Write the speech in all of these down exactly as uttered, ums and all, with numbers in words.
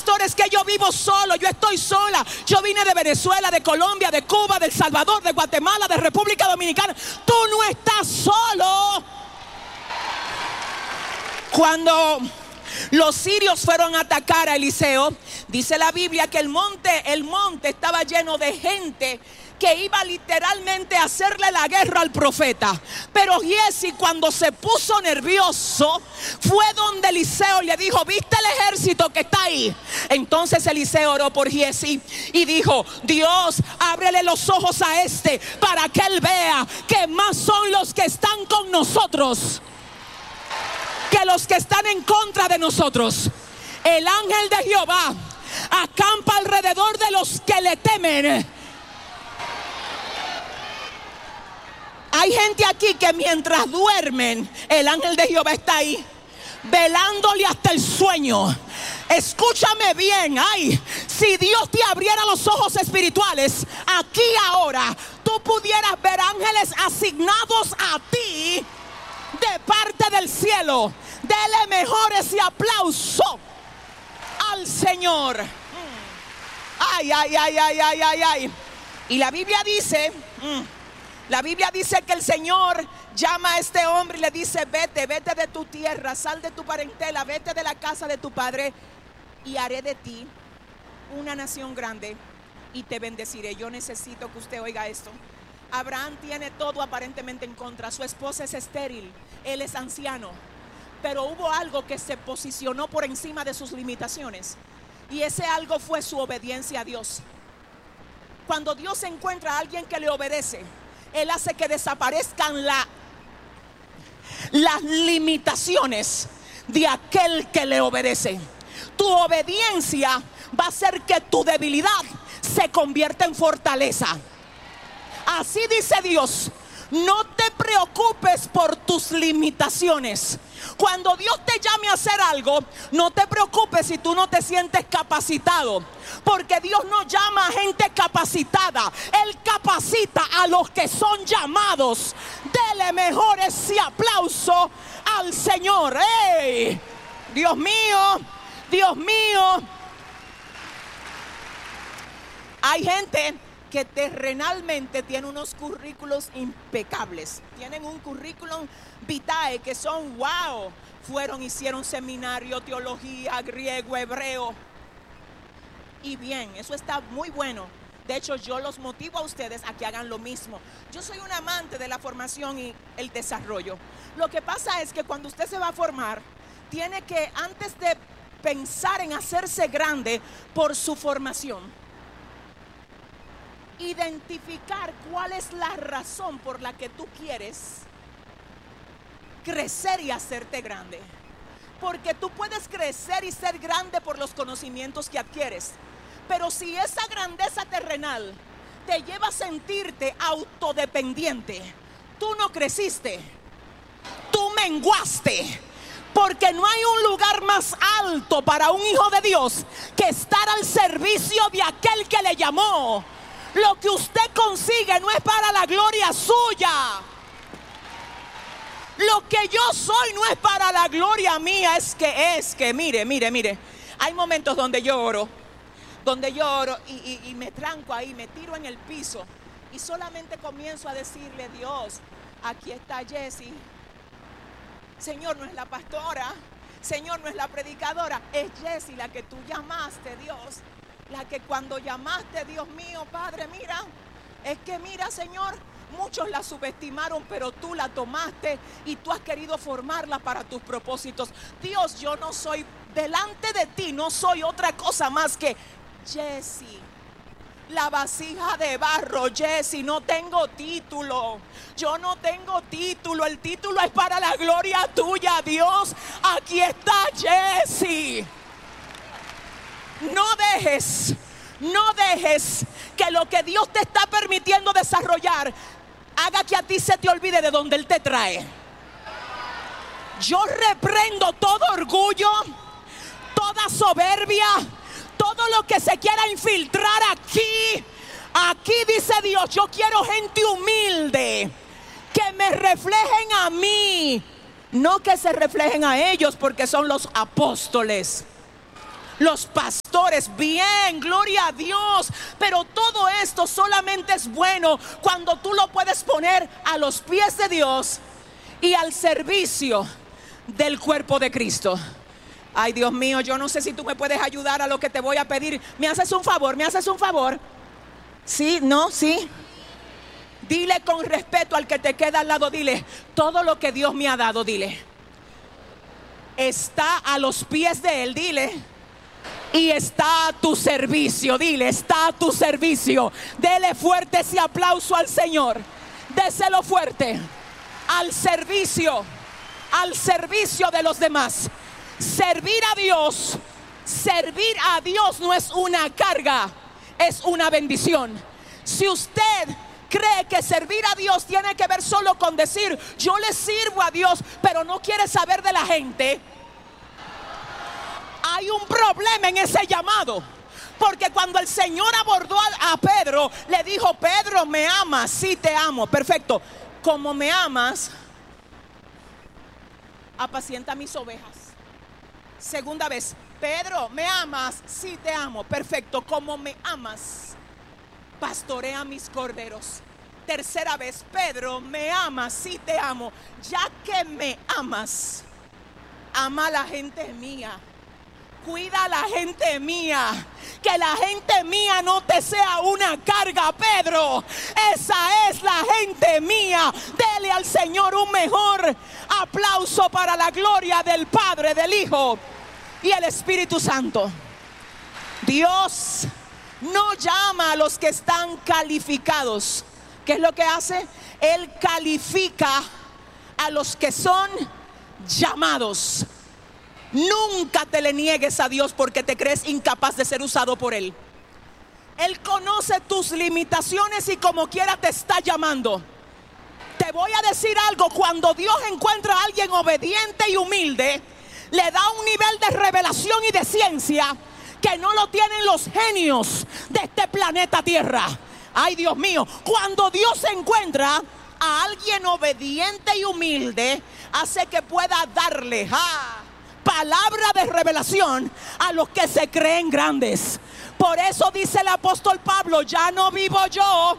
pastor, es que yo vivo solo, yo estoy sola. Yo vine de Venezuela, de Colombia, de Cuba, de El Salvador, de Guatemala, de República Dominicana. Tú no estás solo. Cuando los sirios fueron a atacar a Eliseo, dice la Biblia que el monte, el monte estaba lleno de gente que iba literalmente a hacerle la guerra al profeta. Pero Giezi, cuando se puso nervioso, fue donde Eliseo le dijo: ¿viste el ejército que está ahí? Entonces Eliseo oró por Giezi y dijo: Dios, ábrele los ojos a este para que él vea que más son los que están con nosotros que los que están en contra de nosotros. El ángel de Jehová acampa alrededor de los que le temen. Hay gente aquí que mientras duermen, el ángel de Jehová está ahí, velándole hasta el sueño. Escúchame bien, ay, si Dios te abriera los ojos espirituales, aquí ahora, tú pudieras ver ángeles asignados a ti de parte del cielo. Dele mejor ese aplauso al Señor. Ay, ay, ay, ay, ay, ay, ay. Y la Biblia dice... La Biblia dice que el Señor llama a este hombre y le dice: vete, vete de tu tierra, sal de tu parentela, vete de la casa de tu padre, y haré de ti una nación grande y te bendeciré. Yo necesito que usted oiga esto. Abraham tiene todo aparentemente en contra. Su esposa es estéril, él es anciano, pero hubo algo que se posicionó por encima de sus limitaciones, y ese algo fue su obediencia a Dios. Cuando Dios encuentra a alguien que le obedece, Él hace que desaparezcan la, las limitaciones de aquel que le obedece. Tu obediencia va a hacer que tu debilidad se convierta en fortaleza. Así dice Dios: no te preocupes por tus limitaciones. Cuando Dios te llame a hacer algo, no te preocupes si tú no te sientes capacitado, porque Dios no llama a gente capacitada, Él capacita a los que son llamados. Dele mejor ese aplauso al Señor. ¡Ey! Dios mío, Dios mío. Hay gente que terrenalmente tiene unos currículos impecables. Tienen un currículum vitae que son wow. Fueron, hicieron seminario, teología, griego, hebreo. Y bien, eso está muy bueno. De hecho, yo los motivo a ustedes a que hagan lo mismo. Yo soy un amante de la formación y el desarrollo. Lo que pasa es que cuando usted se va a formar, tiene que, antes de pensar en hacerse grande por su formación, identificar cuál es la razón por la que tú quieres crecer y hacerte grande. Porque tú puedes crecer y ser grande por los conocimientos que adquieres, pero si esa grandeza terrenal te lleva a sentirte autodependiente, tú no creciste, tú menguaste. Porque no hay un lugar más alto para un hijo de Dios que estar al servicio de aquel que le llamó. Lo que usted consigue no es para la gloria suya. Lo que yo soy no es para la gloria mía. Es que, es que, mire, mire, mire. Hay momentos donde yo oro, donde yo oro y, y, y me tranco ahí, me tiro en el piso y solamente comienzo a decirle: Dios, aquí está Jessie. Señor, no es la pastora, Señor, no es la predicadora, es Jessie la que tú llamaste, Dios. La que cuando llamaste, Dios mío, Padre, mira, es que mira, Señor, muchos la subestimaron, pero tú la tomaste y tú has querido formarla para tus propósitos. Dios, yo no soy, delante de ti, no soy otra cosa más que Jessie, la vasija de barro. Jessie, no tengo título, yo no tengo título, el título es para la gloria tuya, Dios. Aquí está Jessie. No dejes, no dejes que lo que Dios te está permitiendo desarrollar haga que a ti se te olvide de donde Él te trae. Yo reprendo todo orgullo, toda soberbia, todo lo que se quiera infiltrar aquí. Aquí dice Dios: yo quiero gente humilde que me reflejen a mí, no que se reflejen a ellos, porque son los apóstoles. los pastores, bien, gloria a Dios. Pero todo esto solamente es bueno cuando tú lo puedes poner a los pies de Dios y al servicio del cuerpo de Cristo. Ay, Dios mío, yo no sé si tú me puedes ayudar a lo que te voy a pedir. ¿Me haces un favor? ¿Me haces un favor? ¿Sí? ¿No? ¿Sí? Dile con respeto al que te queda al lado, dile, todo lo que Dios me ha dado, dile, está a los pies de Él, dile, y está a tu servicio, dile, está a tu servicio. Dele fuerte ese aplauso al Señor, déselo fuerte, al servicio, al servicio de los demás. Servir a Dios, servir a Dios no es una carga, es una bendición. Si usted cree que servir a Dios tiene que ver solo con decir yo le sirvo a Dios, pero no quiere saber de la gente, hay un problema en ese llamado. Porque cuando el Señor abordó a, a Pedro, le dijo, Pedro, ¿me amas? Sí, te amo. Perfecto. Como me amas, apacienta mis ovejas. Segunda vez, Pedro, ¿me amas? Sí, te amo. Perfecto. Como me amas, pastorea mis corderos. Tercera vez, Pedro, ¿me amas? Sí, te amo. Ya que me amas, ama a la gente mía. Cuida a la gente mía. Que la gente mía no te sea una carga, Pedro. Esa es la gente mía. Dele al Señor un mejor aplauso para la gloria del Padre, del Hijo y el Espíritu Santo. Dios no llama a los que están calificados. ¿Qué es lo que hace? Él califica a los que son llamados. Nunca te le niegues a Dios porque te crees incapaz de ser usado por Él. Él conoce tus limitaciones y como quiera te está llamando. Te voy a decir algo, cuando Dios encuentra a alguien obediente y humilde, le da un nivel de revelación y de ciencia que no lo tienen los genios de este planeta Tierra. Ay, Dios mío, cuando Dios encuentra a alguien obediente y humilde, hace que pueda darle ah, palabra de revelación a los que se creen grandes. Por eso dice el apóstol Pablo, ya no vivo yo,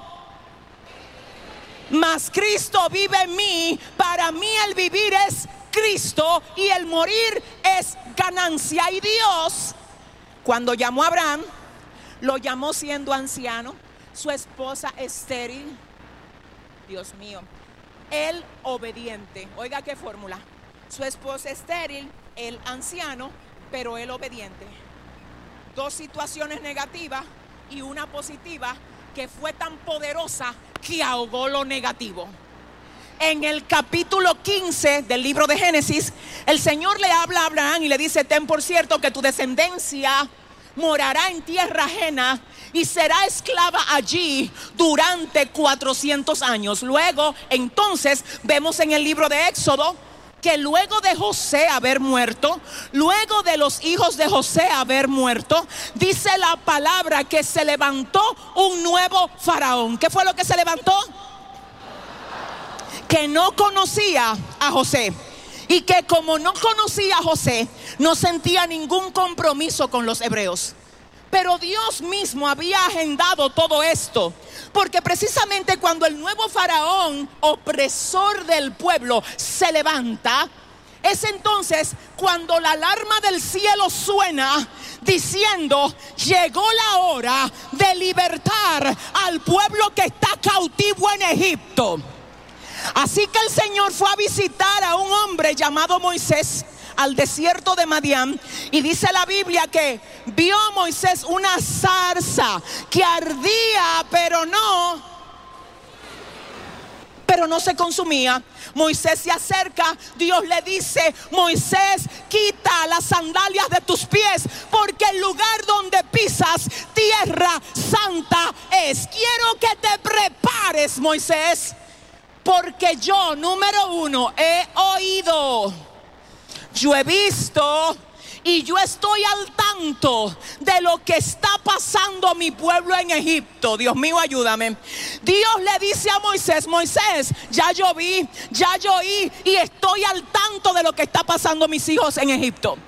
mas Cristo vive en mí. Para mí el vivir es Cristo y el morir es ganancia. Y Dios, cuando llamó a Abraham, lo llamó siendo anciano, su esposa estéril. Dios mío, él obediente. Oiga qué fórmula. Su esposa estéril, él anciano, pero él obediente. Dos situaciones negativas y una positiva que fue tan poderosa que ahogó lo negativo. En el capítulo quince del libro de Génesis, el Señor le habla a Abraham y le dice, ten por cierto que tu descendencia morará en tierra ajena y será esclava allí durante cuatrocientos años. Luego, entonces, vemos en el libro de Éxodo que luego de José haber muerto, luego de los hijos de José haber muerto, dice la palabra que se levantó un nuevo faraón. ¿Qué fue lo que se levantó? Que no conocía a José. Y que como no conocía a José, no sentía ningún compromiso con los hebreos. Pero Dios mismo había agendado todo esto, porque precisamente cuando el nuevo faraón, opresor del pueblo, se levanta, es entonces cuando la alarma del cielo suena diciendo, llegó la hora de libertar al pueblo que está cautivo en Egipto. Así que el Señor fue a visitar a un hombre llamado Moisés al desierto de Madián, y dice la Biblia que vio a Moisés una zarza que ardía, pero no, pero no se consumía. Moisés se acerca, Dios le dice, Moisés, quita las sandalias de tus pies, porque el lugar donde pisas, tierra santa es. Quiero que te prepares, Moisés, porque yo, número uno, he oído, yo he visto y yo estoy al tanto de lo que está pasando a mi pueblo en Egipto. Dios mío, ayúdame. Dios le dice a Moisés, Moisés, ya yo vi, ya yo oí y estoy al tanto de lo que está pasando a mis hijos en Egipto.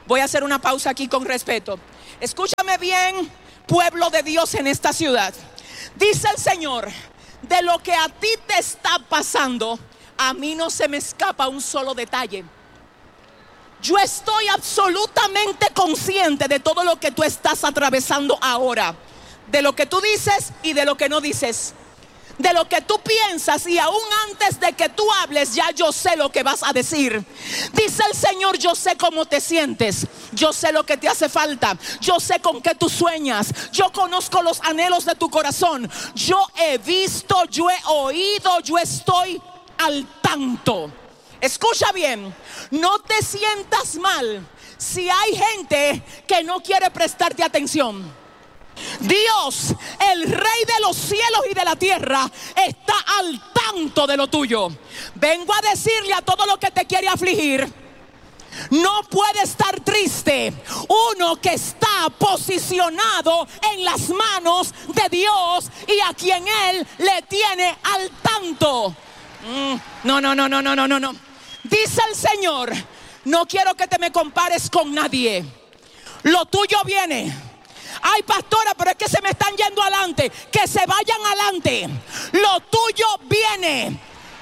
Voy a hacer una pausa aquí con respeto. Escúchame bien, pueblo de Dios en esta ciudad. Dice el Señor, de lo que a ti te está pasando, a mí no se me escapa un solo detalle. Yo estoy absolutamente consciente de todo lo que tú estás atravesando ahora, de lo que tú dices y de lo que no dices, de lo que tú piensas, y aún antes de que tú hables, ya yo sé lo que vas a decir. Dice el Señor, yo sé cómo te sientes, yo sé lo que te hace falta, yo sé con qué tú sueñas, yo conozco los anhelos de tu corazón, yo he visto, yo he oído, yo estoy al tanto. Escucha bien, no te sientas mal si hay gente que no quiere prestarte atención. Dios, el Rey de los cielos y de la tierra, está al tanto de lo tuyo. Vengo a decirle a todo lo que te quiere afligir: no puede estar triste uno que está posicionado en las manos de Dios y a quien Él le tiene al tanto. Mm, no, no, no, no, no, no, no, no. Dice el Señor, no quiero que te me compares con nadie. Lo tuyo viene. Ay, pastora, pero es que se me están yendo adelante. Que se vayan adelante. Lo tuyo viene.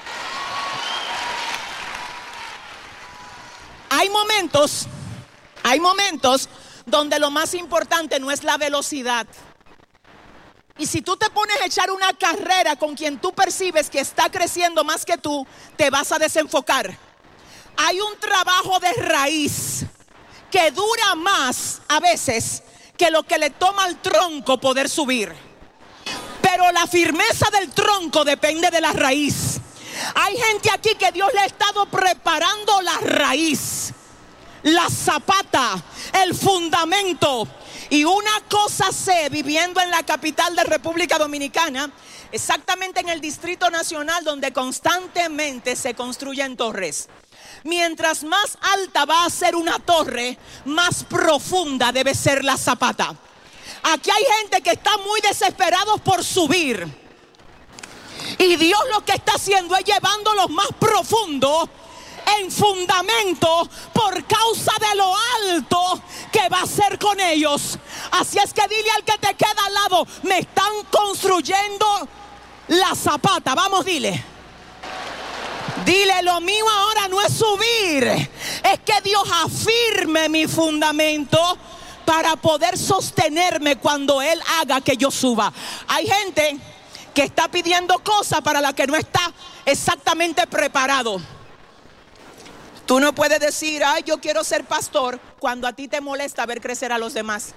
Hay momentos, hay momentos donde lo más importante no es la velocidad. Y si tú te pones a echar una carrera con quien tú percibes que está creciendo más que tú, te vas a desenfocar. Hay un trabajo de raíz que dura más a veces que lo que le toma al tronco poder subir. Pero la firmeza del tronco depende de la raíz. Hay gente aquí que Dios le ha estado preparando la raíz, la zapata, el fundamento. Y una cosa sé, viviendo en la capital de República Dominicana, exactamente en el Distrito Nacional, donde constantemente se construyen torres. Mientras más alta va a ser una torre, más profunda debe ser la zapata. Aquí hay gente que está muy desesperados por subir, y Dios lo que está haciendo es llevándolos más profundo en fundamento, por causa de lo alto que va a ser con ellos. Así es que dile al que te queda al lado: me están construyendo la zapata. Vamos, dile. Dile, lo mío ahora no es subir, es que Dios afirme mi fundamento para poder sostenerme cuando Él haga que yo suba. Hay gente que está pidiendo cosas para las que no está exactamente preparado. Tú no puedes decir, ay, yo quiero ser pastor, cuando a ti te molesta ver crecer a los demás.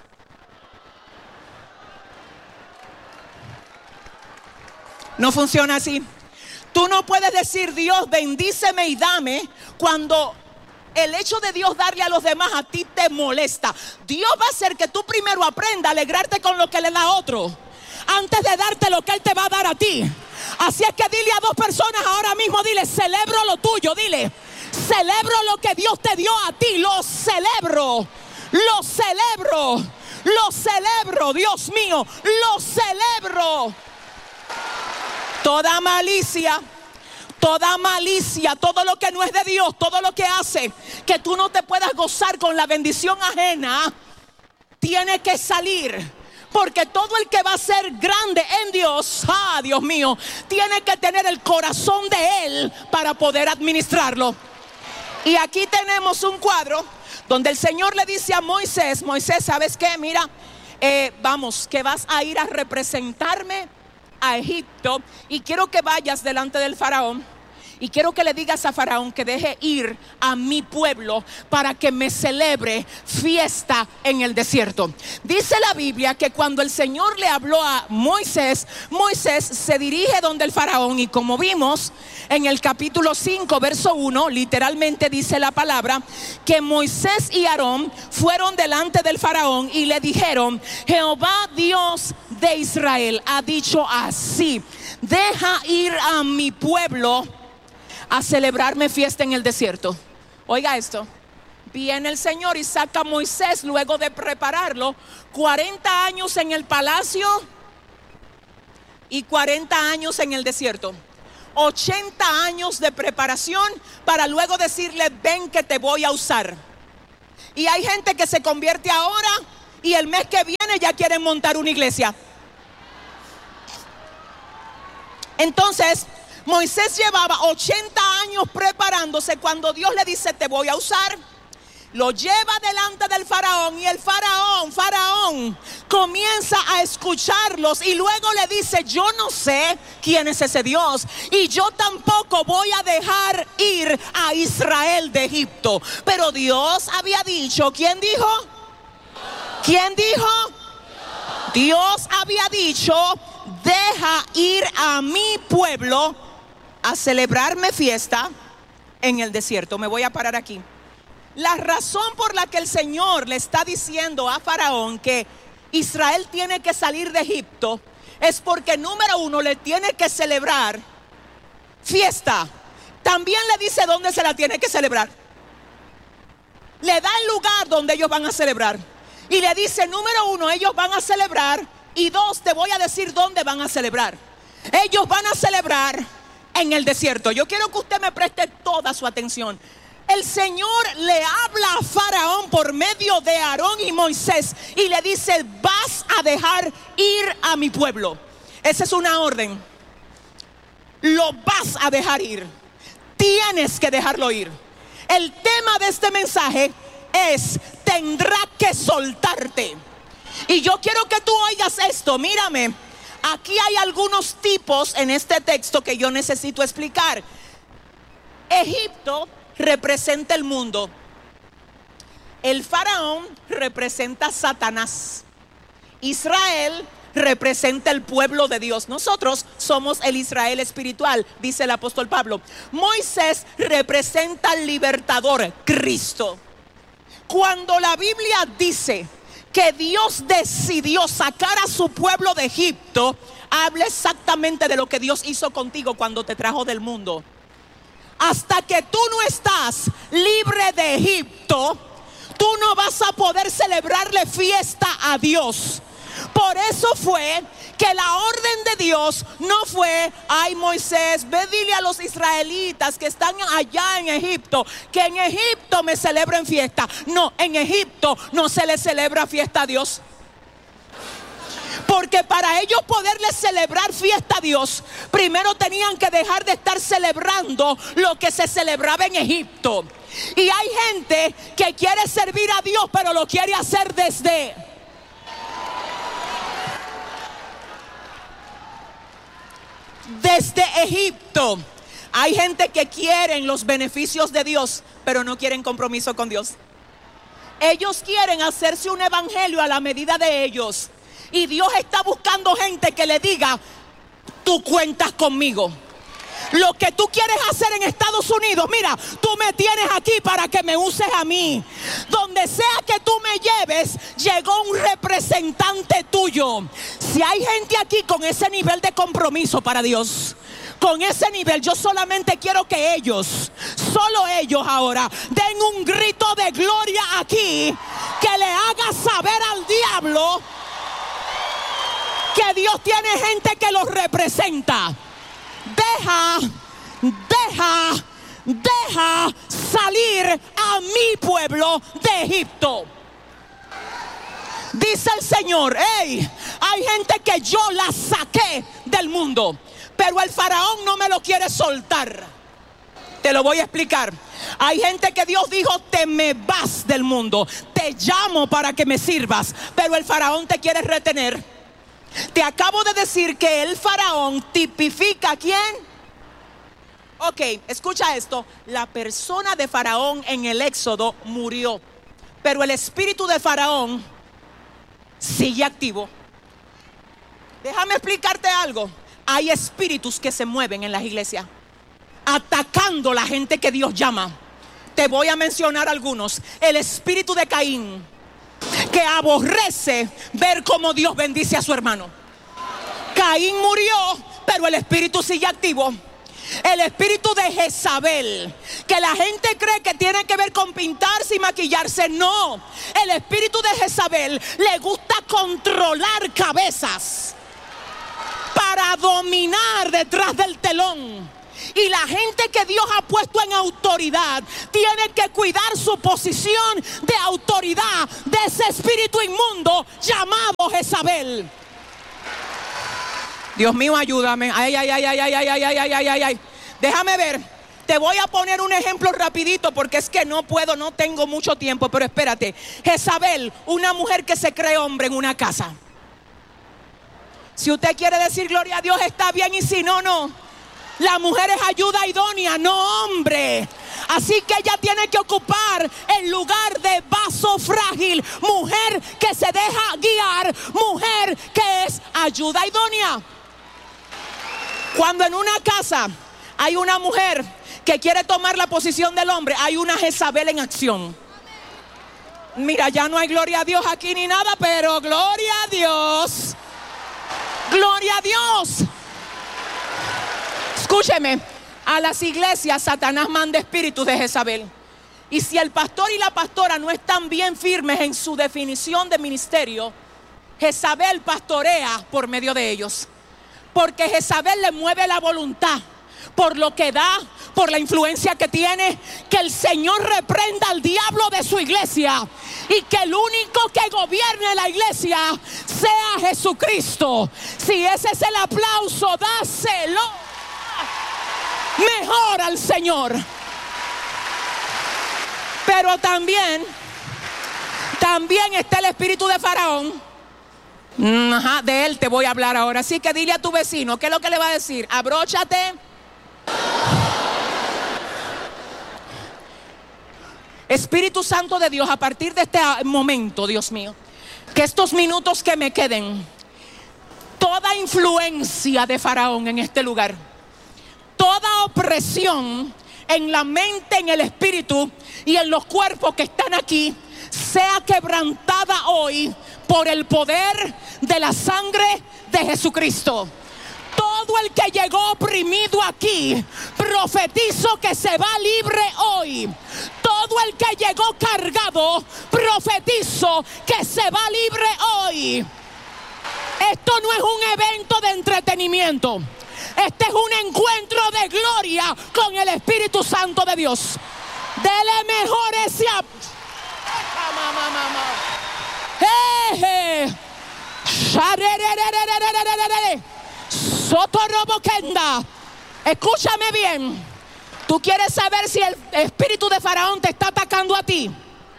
No funciona así. Tú no puedes decir, Dios, bendíceme y dame, cuando el hecho de Dios darle a los demás a ti te molesta. Dios va a hacer que tú primero aprendas a alegrarte con lo que le da a otro, antes de darte lo que Él te va a dar a ti. Así es que dile a dos personas ahora mismo, dile, celebro lo tuyo, dile, celebro lo que Dios te dio a ti, lo celebro, lo celebro, lo celebro, Dios mío, lo celebro. Toda malicia, toda malicia, todo lo que no es de Dios, todo lo que hace que tú no te puedas gozar con la bendición ajena, tiene que salir. Porque todo el que va a ser grande en Dios, ah, Dios mío, tiene que tener el corazón de Él para poder administrarlo. Y aquí tenemos un cuadro donde el Señor le dice a Moisés, Moisés, ¿sabes qué? Mira, eh, vamos, que vas a ir a representarme a Egipto, y quiero que vayas delante del faraón, y quiero que le digas a faraón que deje ir a mi pueblo para que me celebre fiesta en el desierto. Dice la Biblia que cuando el Señor le habló a Moisés, Moisés se dirige donde el faraón, y como vimos en el capítulo cinco verso uno, literalmente dice la palabra que Moisés y Aarón fueron delante del faraón y le dijeron, Jehová Dios de Israel ha dicho así, deja ir a mi pueblo a celebrarme fiesta en el desierto. Oiga esto, viene el Señor y saca a Moisés luego de prepararlo cuarenta años en el palacio y cuarenta años en el desierto. ochenta años de preparación para luego decirle, ven que te voy a usar. Y hay gente que se convierte ahora y el mes que viene ya quieren montar una iglesia. Entonces, Moisés llevaba ochenta años preparándose cuando Dios le dice: te voy a usar. Lo lleva delante del faraón y el faraón, faraón comienza a escucharlos y luego le dice: yo no sé quién es ese Dios y yo tampoco voy a dejar ir a Israel de Egipto. Pero Dios había dicho, ¿quién dijo? ¿Quién dijo? Dios había dicho: deja ir a mi pueblo a celebrarme fiesta en el desierto. Me voy a parar aquí. La razón por la que el Señor le está diciendo a Faraón que Israel tiene que salir de Egipto es porque, número uno, le tiene que celebrar fiesta. También le dice dónde se la tiene que celebrar. Le da el lugar donde ellos van a celebrar. Y le dice, número uno, ellos van a celebrar. Y dos, te voy a decir dónde van a celebrar. Ellos van a celebrar en el desierto. Yo quiero que usted me preste toda su atención. El Señor le habla a Faraón por medio de Aarón y Moisés y le dice: vas a dejar ir a mi pueblo. Esa es una orden. Lo vas a dejar ir. Tienes que dejarlo ir. El tema de este mensaje es: tendrá que soltarte. Y yo quiero que tú oigas esto. Mírame, aquí hay algunos tipos en este texto que yo necesito explicar. Egipto representa el mundo. El faraón representa a Satanás. Israel representa el pueblo de Dios. Nosotros somos el Israel espiritual, dice el apóstol Pablo. Moisés representa al libertador, Cristo. Cuando la Biblia dice que Dios decidió sacar a su pueblo de Egipto, habla exactamente de lo que Dios hizo contigo cuando te trajo del mundo. Hasta que tú no estás libre de Egipto, tú no vas a poder celebrarle fiesta a Dios. Por eso fue que la orden de Dios no fue: ay, Moisés, ve, dile a los israelitas que están allá en Egipto que en Egipto me celebren fiesta. No, en Egipto no se le celebra fiesta a Dios. Porque para ellos poderle celebrar fiesta a Dios, primero tenían que dejar de estar celebrando lo que se celebraba en Egipto. Y hay gente que quiere servir a Dios, pero lo quiere hacer desde... desde Egipto. Hay gente que quieren los beneficios de Dios, pero no quieren compromiso con Dios. Ellos quieren hacerse un evangelio a la medida de ellos. Y Dios está buscando gente que le diga: tú cuentas conmigo. Lo que tú quieres hacer en Estados Unidos, mira, tú me tienes aquí para que me uses a mí. Donde sea que tú me lleves, llegó un representante tuyo. Si hay gente aquí con ese nivel de compromiso para Dios, con ese nivel, yo solamente quiero que ellos, solo ellos ahora, den un grito de gloria aquí, que le haga saber al diablo que Dios tiene gente que los representa. Deja, deja, deja salir a mi pueblo de Egipto. Dice el Señor: hey, hay gente que yo la saqué del mundo, pero el faraón no me lo quiere soltar. Te lo voy a explicar. Hay gente que Dios dijo: te me vas del mundo, te llamo para que me sirvas, pero el faraón te quiere retener. Te acabo de decir que el faraón tipifica ¿a quién? Ok, escucha esto. La persona de faraón en el Éxodo murió, pero el espíritu de faraón sigue activo. Déjame explicarte algo. Hay espíritus que se mueven en las iglesias atacando a la gente que Dios llama. Te voy a mencionar algunos. El espíritu de Caín, que aborrece ver cómo Dios bendice a su hermano. Caín murió, pero el espíritu sigue activo. El espíritu de Jezabel, que la gente cree que tiene que ver con pintarse y maquillarse. No, el espíritu de Jezabel le gusta controlar cabezas para dominar detrás del telón. Y la gente que Dios ha puesto en autoridad tiene que cuidar su posición de autoridad de ese espíritu inmundo llamado Jezabel. Dios mío, ayúdame. Ay, ay, ay, ay, ay, ay, ay, ay, ay, ay, ay. Déjame ver. Te voy a poner un ejemplo rapidito porque es que no puedo, no tengo mucho tiempo, pero espérate. Jezabel, una mujer que se cree hombre en una casa. Si usted quiere decir gloria a Dios, está bien, y si no, no. La mujer es ayuda idónea, no hombre. Así que ella tiene que ocupar el lugar de vaso frágil, mujer que se deja guiar, mujer que es ayuda idónea. Cuando en una casa hay una mujer que quiere tomar la posición del hombre, hay una Jezabel en acción. Mira, ya no hay gloria a Dios aquí ni nada, pero gloria a Dios. Gloria a Dios. Escúcheme, a las iglesias Satanás manda espíritus de Jezabel. Y si el pastor y la pastora no están bien firmes en su definición de ministerio, Jezabel pastorea por medio de ellos. Porque Jezabel le mueve la voluntad por lo que da, por la influencia que tiene. Que el Señor reprenda al diablo de su iglesia y que el único que gobierne la iglesia sea Jesucristo. Si ese es el aplauso, dáselo mejor al Señor. Pero también También está el espíritu de Faraón. Ajá, de él te voy a hablar ahora. Así que dile a tu vecino, ¿qué es lo que le va a decir? Abróchate. Espíritu Santo de Dios, a partir de este momento, Dios mío, que estos minutos que me queden, toda influencia de Faraón en este lugar, toda opresión en la mente, en el espíritu y en los cuerpos que están aquí, sea quebrantada hoy por el poder de la sangre de Jesucristo. Todo el que llegó oprimido aquí, profetizo que se va libre hoy. Todo el que llegó cargado, profetizo que se va libre hoy. Esto no es un evento de entretenimiento. Este es un encuentro de gloria con el Espíritu Santo de Dios. Dele mejor ese aplauso. Escúchame bien. ¿Tú quieres saber si el espíritu de Faraón te está atacando a ti?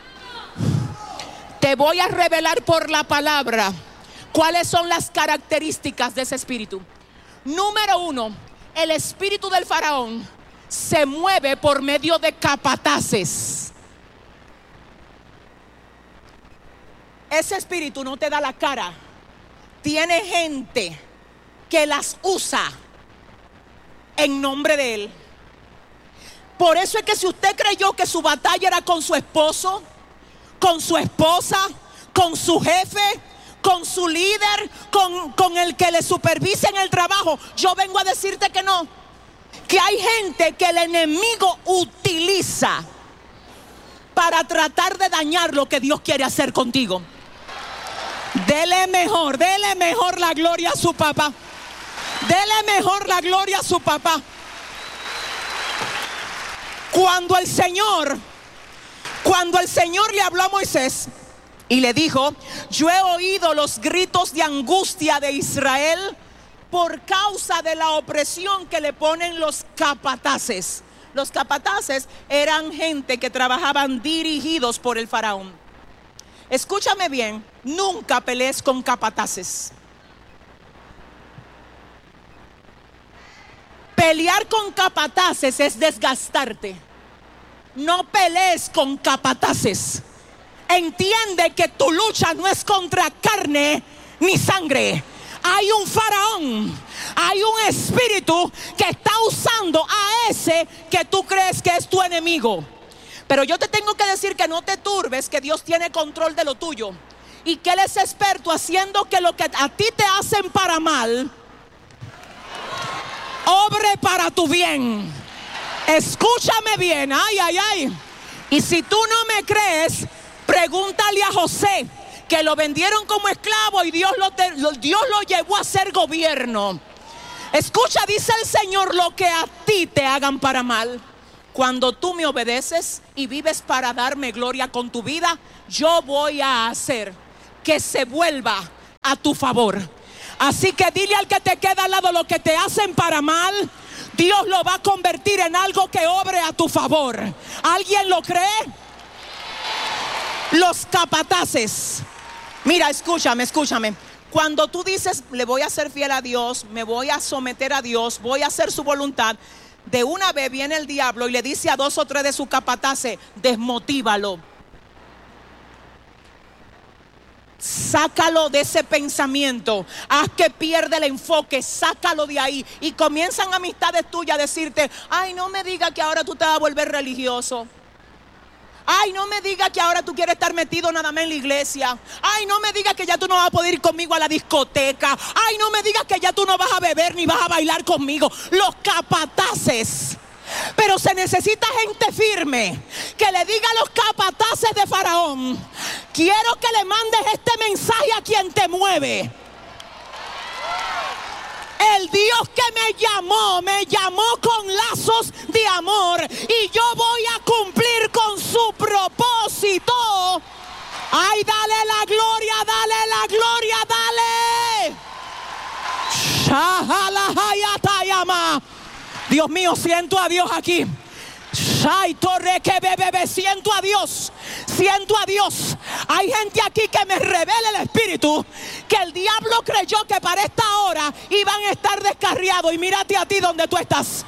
Te voy a revelar por la palabra cuáles son las características de ese espíritu. Número uno, el espíritu del Faraón se mueve por medio de capataces. Ese espíritu no te da la cara. Tiene gente que las usa en nombre de él. Por eso es que si usted creyó que su batalla era con su esposo, con su esposa, con su jefe, con su líder, con, con el que le supervisa en el trabajo, yo vengo a decirte que no. Que hay gente que el enemigo utiliza para tratar de dañar lo que Dios quiere hacer contigo. Dele mejor, dele mejor la gloria a su papá. Dele mejor la gloria a su papá. Cuando el Señor, cuando el Señor le habló a Moisés y le dijo: yo he oído los gritos de angustia de Israel por causa de la opresión que le ponen los capataces. Los capataces eran gente que trabajaban dirigidos por el faraón. Escúchame bien, nunca pelees con capataces. Pelear con capataces es desgastarte. No pelees con capataces. Entiende que tu lucha no es contra carne ni sangre. Hay un faraón, hay un espíritu que está usando a ese que tú crees que es tu enemigo. Pero yo te tengo que decir que no te turbes, que Dios tiene control de lo tuyo y que Él es experto haciendo que lo que a ti te hacen para mal obre para tu bien. Escúchame bien, ay, ay, ay. Y si tú no me crees, pregúntale a José, que lo vendieron como esclavo y Dios lo, te, Dios lo llevó a ser gobierno. Escucha, dice el Señor, lo que a ti te hagan para mal, cuando tú me obedeces y vives para darme gloria con tu vida, yo voy a hacer que se vuelva a tu favor. Así que dile al que te queda al lado, lo que te hacen para mal, Dios lo va a convertir en algo que obre a tu favor. ¿Alguien lo cree? Los capataces. Mira, escúchame, escúchame. Cuando tú dices, le voy a ser fiel a Dios, me voy a someter a Dios, voy a hacer su voluntad, de una vez viene el diablo y le dice a dos o tres de sus capataces, desmotívalo. Sácalo de ese pensamiento, haz que pierda el enfoque, sácalo de ahí. Y comienzan amistades tuyas a decirte, ay, no me digas que ahora tú te vas a volver religioso. Ay, no me digas que ahora tú quieres estar metido nada más en la iglesia. Ay, no me digas que ya tú no vas a poder ir conmigo a la discoteca. Ay, no me digas que ya tú no vas a beber ni vas a bailar conmigo. Los capataces. Pero se necesita gente firme que le diga a los capataces de Faraón, quiero que le mandes este mensaje a quien te mueve. El Dios que me llamó, me llamó con lazos de amor y yo voy a cumplir con su propósito. Ay, dale la gloria, dale la gloria, dale. Dios mío, siento a Dios aquí. Ay, torre que bebé, siento a Dios, siento a Dios. Hay gente aquí que me revela el espíritu, que el diablo creyó que para esta hora iban a estar descarriados. Y mírate a ti donde tú estás.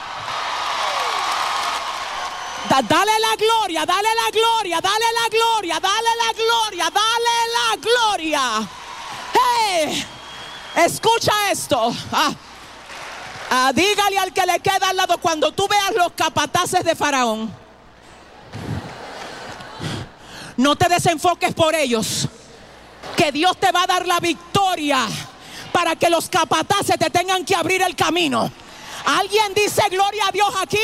Da, dale la gloria, dale la gloria, dale la gloria, dale la gloria, dale la gloria. Hey, escucha esto. Ah. Ah, dígale al que le queda al lado, cuando tú veas los capataces de Faraón, no te desenfoques por ellos, que Dios te va a dar la victoria para que los capataces te tengan que abrir el camino. ¿Alguien dice gloria a Dios aquí?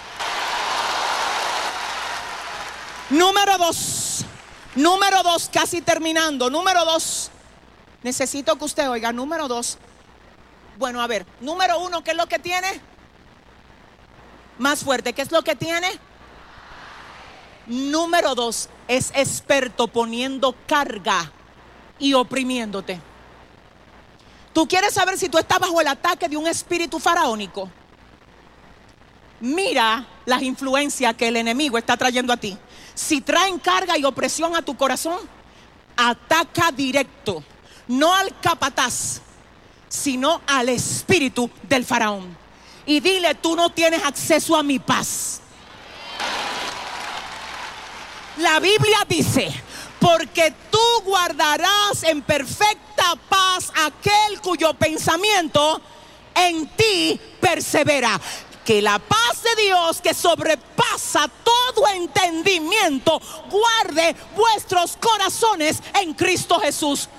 Número dos, número dos, casi terminando. Número dos, necesito que usted oiga, número dos. Bueno, a ver, número uno, ¿qué es lo que tiene? Más fuerte, ¿qué es lo que tiene? Número dos, es experto poniendo carga y oprimiéndote. ¿Tú quieres saber si tú estás bajo el ataque de un espíritu faraónico? Mira las influencias que el enemigo está trayendo a ti. Si traen carga y opresión a tu corazón, ataca directo, no al capataz, sino al espíritu del faraón. Y dile, tú no tienes acceso a mi paz. La Biblia dice, porque tú guardarás en perfecta paz aquel cuyo pensamiento en ti persevera. Que la paz de Dios, que sobrepasa todo entendimiento, guarde vuestros corazones en Cristo Jesús.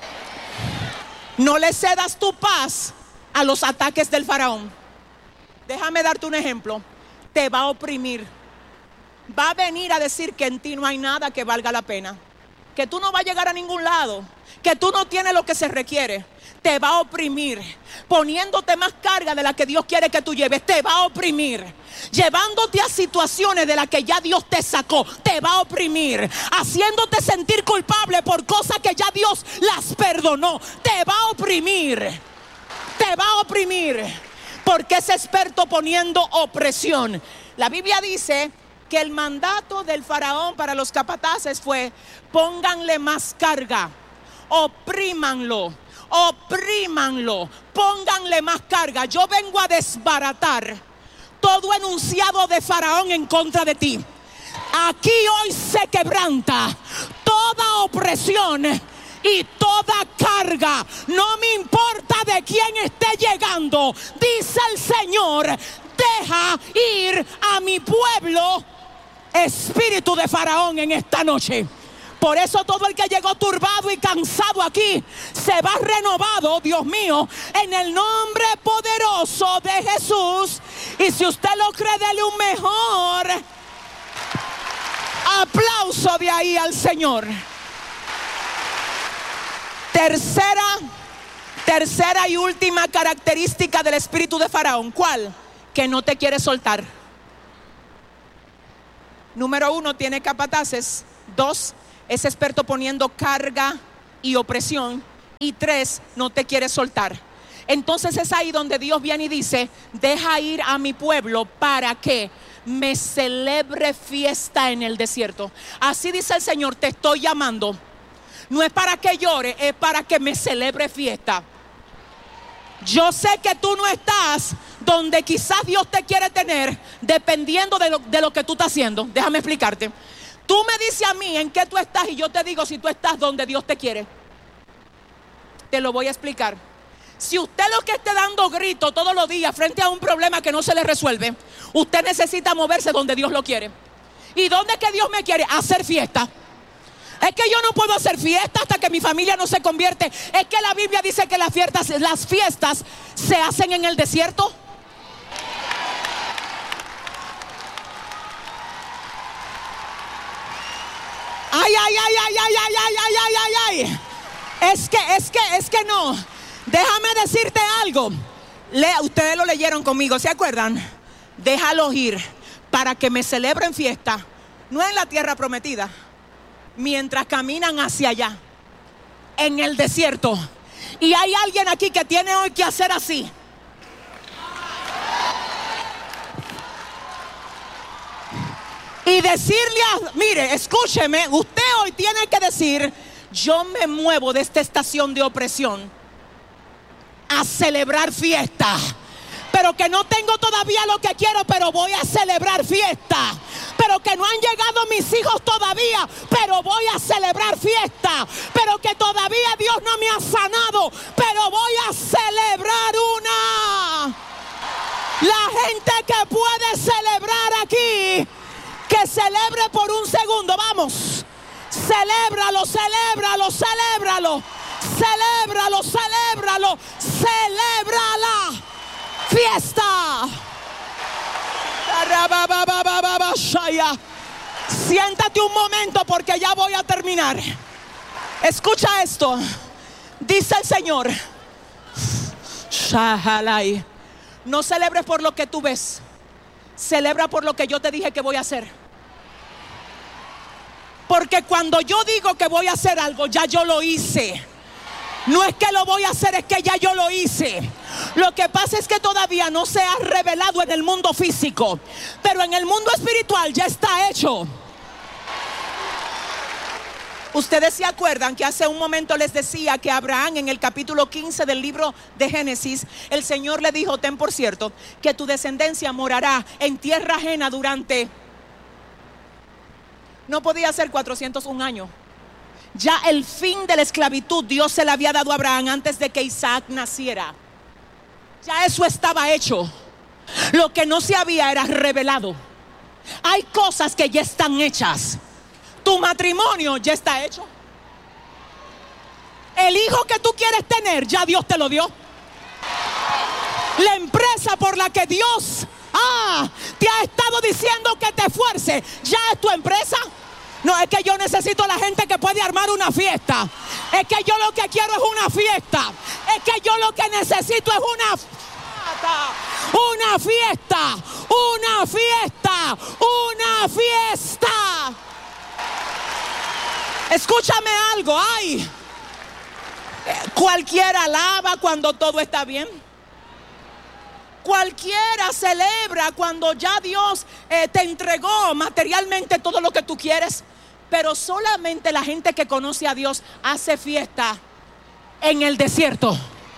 No le cedas tu paz a los ataques del faraón. Déjame darte un ejemplo. Te va a oprimir. Va a venir a decir que en ti no hay nada que valga la pena, que tú no vas a llegar a ningún lado, que tú no tienes lo que se requiere. Te va a oprimir, poniéndote más carga de la que Dios quiere que tú lleves. Te va a oprimir, llevándote a situaciones de las que ya Dios te sacó. Te va a oprimir, haciéndote sentir culpable por cosas que ya Dios las perdonó. Te va a oprimir, te va a oprimir, porque es experto poniendo opresión. La Biblia dice que el mandato del faraón para los capataces fue: pónganle más carga, oprímanlo, oprímanlo, pónganle más carga. Yo vengo a desbaratar todo enunciado de faraón en contra de ti. Aquí hoy se quebranta toda opresión y toda carga. No me importa de quién esté llegando, dice el Señor, deja ir a mi pueblo, espíritu de faraón, en esta noche. Por eso todo el que llegó turbado y cansado aquí se va renovado, Dios mío, en el nombre poderoso de Jesús. Y si usted lo cree, dele un mejor aplauso de ahí al Señor. Tercera, Tercera y última característica del espíritu de Faraón. ¿Cuál? Que no te quiere soltar. Número uno, tiene capataces. Dos, es experto poniendo carga y opresión. Y tres, no te quiere soltar. Entonces es ahí donde Dios viene y dice: deja ir a mi pueblo para que me celebre fiesta en el desierto. Así dice el Señor: te estoy llamando. No es para que llore, es para que me celebre fiesta. Yo sé que tú no estás donde quizás Dios te quiere tener, dependiendo de lo, de lo que tú estás haciendo. Déjame explicarte. Tú me dices a mí en qué tú estás y yo te digo si tú estás donde Dios te quiere. Te lo voy a explicar. Si usted lo que esté dando grito todos los días frente a un problema que no se le resuelve, usted necesita moverse donde Dios lo quiere. ¿Y dónde es que Dios me quiere? Hacer fiesta. Es que yo no puedo hacer fiesta hasta que mi familia no se convierte. Es que la Biblia dice que las fiestas, las fiestas se hacen en el desierto. Ay, ay, ay, ay, ay, ay, ay, ay, ay, ay, ay. Es que, es que, es que no. Déjame decirte algo. Le, ustedes lo leyeron conmigo, ¿se acuerdan? Déjalos ir para que me celebren fiesta, no en la tierra prometida, mientras caminan hacia allá, en el desierto. Y hay alguien aquí que tiene hoy que hacer así. Y decirle, a, mire, escúcheme, usted hoy tiene que decir: yo me muevo de esta estación de opresión a celebrar fiesta. Pero que no tengo todavía lo que quiero, pero voy a celebrar fiesta. Pero que no han llegado mis hijos todavía, pero voy a celebrar fiesta. Pero que todavía Dios no me ha sanado, pero voy a celebrar una. La gente que puede celebrar aquí, que celebre por un segundo, vamos. Celébralo, celébralo, celébralo. Celébralo, celébralo, celébrala. Fiesta. Siéntate un momento porque ya voy a terminar. Escucha esto. Dice el Señor: no celebres por lo que tú ves, celebra por lo que yo te dije que voy a hacer. Porque cuando yo digo que voy a hacer algo, ya yo lo hice. No es que lo voy a hacer, es que ya yo lo hice. Lo que pasa es que todavía no se ha revelado en el mundo físico, pero en el mundo espiritual ya está hecho. Ustedes se acuerdan que hace un momento les decía que Abraham, en el capítulo quince del libro de Génesis, el Señor le dijo: ten por cierto que tu descendencia morará en tierra ajena durante... No podía ser cuatrocientos un años. Ya el fin de la esclavitud Dios se la había dado a Abraham antes de que Isaac naciera. Ya eso estaba hecho. Lo que no se había era revelado. Hay cosas que ya están hechas. Tu matrimonio ya está hecho. El hijo que tú quieres tener, ya Dios te lo dio. La empresa por la que Dios ah, te ha estado diciendo que te esfuerce, ya es tu empresa. No, es que yo necesito a la gente que puede armar una fiesta. Es que yo lo que quiero es una fiesta. Es que yo lo que necesito es una fiesta. Una fiesta. Una fiesta. Una fiesta. Escúchame algo. Ay, cualquiera alaba cuando todo está bien. Cualquiera celebra cuando ya Dios eh, te entregó materialmente todo lo que tú quieres. Pero solamente la gente que conoce a Dios hace fiesta en el desierto.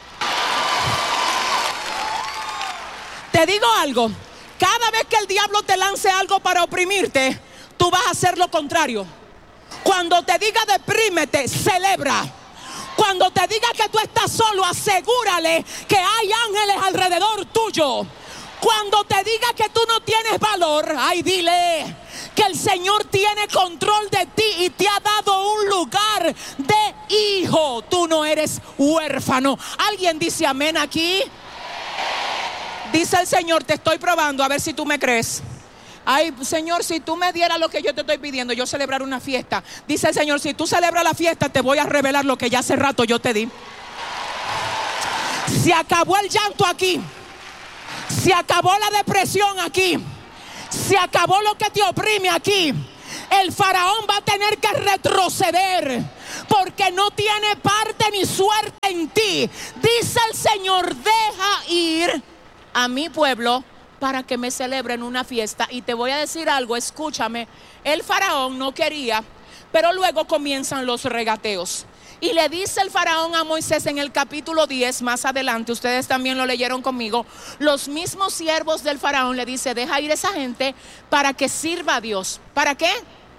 Te digo algo: cada vez que el diablo te lance algo para oprimirte, tú vas a hacer lo contrario. Cuando te diga deprímete, celebra. Cuando te diga que tú estás solo, asegúrale que hay ángeles alrededor tuyo. Cuando te diga que tú no tienes valor, ay, dile que el Señor tiene control de ti y te ha dado un lugar de hijo. Tú no eres huérfano. ¿Alguien dice amén aquí? Dice el Señor: te estoy probando a ver si tú me crees. Ay, Señor, si tú me dieras lo que yo te estoy pidiendo, yo celebrar una fiesta. Dice el Señor: si tú celebras la fiesta, te voy a revelar lo que ya hace rato yo te di. Se acabó el llanto aquí. Se acabó la depresión aquí. Se acabó lo que te oprime aquí. El faraón va a tener que retroceder porque no tiene parte ni suerte en ti. Dice el Señor: deja ir a mi pueblo para que me celebren una fiesta. Y te voy a decir algo, escúchame. El faraón no quería, pero luego comienzan los regateos. Y le dice el faraón a Moisés en el capítulo diez, más adelante, ustedes también lo leyeron conmigo, los mismos siervos del faraón le dice: deja ir a esa gente para que sirva a Dios. ¿Para qué?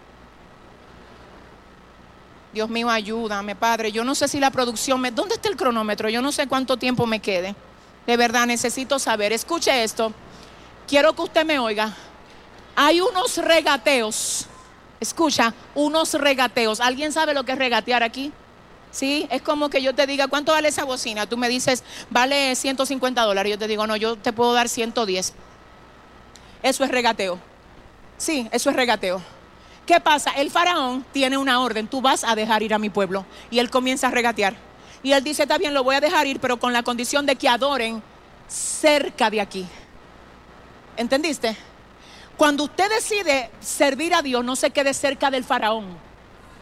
Dios mío, ayúdame, Padre. Yo no sé si la producción me... ¿Dónde está el cronómetro? Yo no sé cuánto tiempo me quede. De verdad necesito saber. Escuche esto. Quiero que usted me oiga. Hay unos regateos. Escucha, unos regateos. ¿Alguien sabe lo que es regatear aquí? Sí, es como que yo te diga: ¿cuánto vale esa bocina? Tú me dices: vale ciento cincuenta dólares. Yo te digo: no, yo te puedo dar ciento diez. Eso es regateo. Sí, eso es regateo. ¿Qué pasa? El faraón tiene una orden: tú vas a dejar ir a mi pueblo. Y él comienza a regatear. Y él dice: está bien, lo voy a dejar ir, pero con la condición de que adoren cerca de aquí. ¿Entendiste? Cuando usted decide servir a Dios, no se quede cerca del faraón.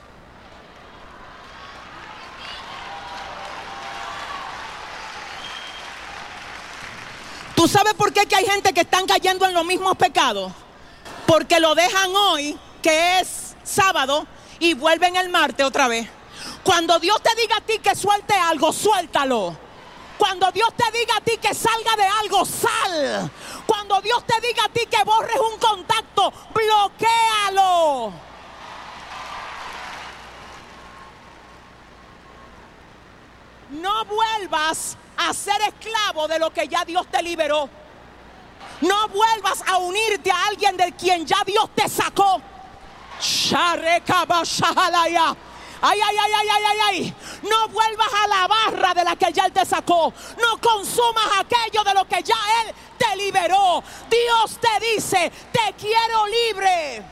¿Tú sabes por qué que hay gente que están cayendo en los mismos pecados? Porque lo dejan hoy, que es sábado, y vuelven el martes otra vez. Cuando Dios te diga a ti que suelte algo, suéltalo. Cuando Dios te diga a ti que salga de algo, sal. Cuando Dios te diga a ti que borres un contacto, bloquéalo. No vuelvas a ser esclavo de lo que ya Dios te liberó. No vuelvas a unirte a alguien de quien ya Dios te sacó. Ay, ay, ay, ay, ay, ay, ay. No vuelvas a la barra de la que ya Él te sacó. No consumas aquello de lo que ya Él te liberó. Dios te dice: te quiero libre.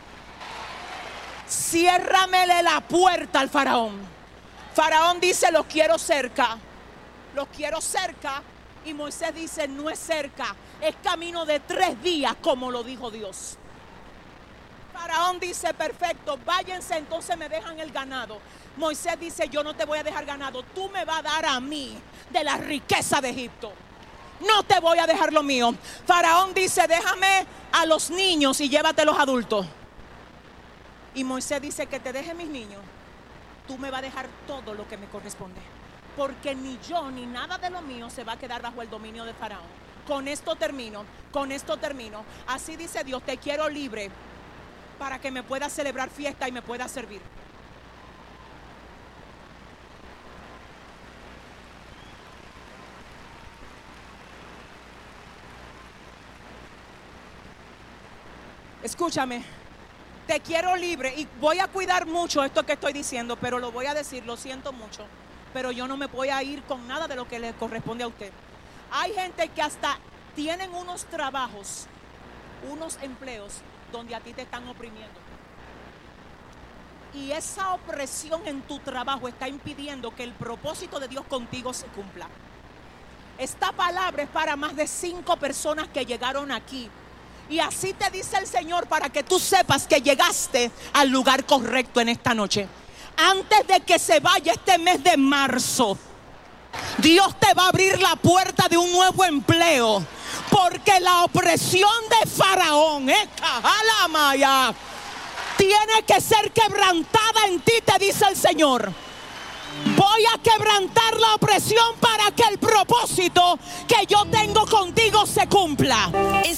Ciérramele la puerta al faraón. Faraón dice: los quiero cerca. Los quiero cerca. Y Moisés dice: no es cerca, es camino de tres días, como lo dijo Dios. Faraón dice: perfecto, váyanse, entonces me dejan el ganado. Moisés dice: yo no te voy a dejar ganado, tú me vas a dar a mí de la riqueza de Egipto. No te voy a dejar lo mío. Faraón dice: déjame a los niños y llévate a los adultos. Y Moisés dice: que te deje mis niños, tú me vas a dejar todo lo que me corresponde. Porque ni yo ni nada de lo mío se va a quedar bajo el dominio de Faraón. Con esto termino, con esto termino. Así dice Dios: te quiero libre para que me puedas celebrar fiesta y me puedas servir. Escúchame, te quiero libre y voy a cuidar mucho esto que estoy diciendo, pero lo voy a decir, lo siento mucho. Pero yo no me voy a ir con nada de lo que le corresponde a usted. Hay gente que hasta tienen unos trabajos, unos empleos donde a ti te están oprimiendo. Y esa opresión en tu trabajo está impidiendo que el propósito de Dios contigo se cumpla. Esta palabra es para más de cinco personas que llegaron aquí. Y así te dice el Señor, para que tú sepas que llegaste al lugar correcto en esta noche. Antes de que se vaya este mes de marzo, Dios te va a abrir la puerta de un nuevo empleo. Porque la opresión de Faraón, eh, Cajalamaya, tiene que ser quebrantada en ti, te dice el Señor. Voy a quebrantar la opresión para que el propósito que yo tengo contigo se cumpla.